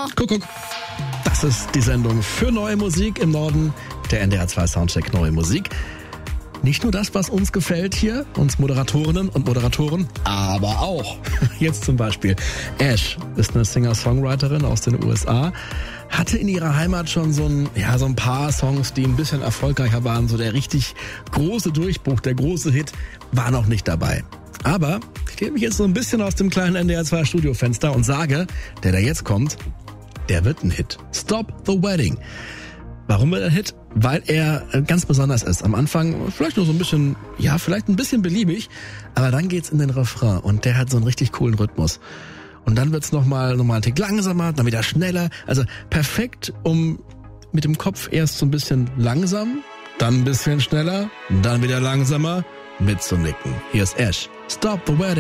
Kuckuck. Das ist die Sendung für neue Musik im Norden, der NDR 2 Soundcheck Neue Musik. Nicht nur das, was uns gefällt hier, uns Moderatorinnen und Moderatoren, aber auch jetzt zum Beispiel Ash ist eine Singer-Songwriterin aus den USA, hatte in ihrer Heimat schon so ein paar Songs, die ein bisschen erfolgreicher waren. So der richtig große Durchbruch, der große Hit war noch nicht dabei. Aber ich lehne mich jetzt so ein bisschen aus dem kleinen NDR 2 Studiofenster und sage, der da jetzt kommt, der wird ein Hit. Stop the Wedding. Warum wird er ein Hit? Weil er ganz besonders ist. Am Anfang vielleicht nur so ein bisschen, vielleicht ein bisschen beliebig, aber dann geht's in den Refrain und der hat so einen richtig coolen Rhythmus. Und dann wird's nochmal einen Tick langsamer, dann wieder schneller. Also perfekt, um mit dem Kopf erst so ein bisschen langsam, dann ein bisschen schneller, dann wieder langsamer mitzunicken. Hier ist Ash. Stop the Wedding.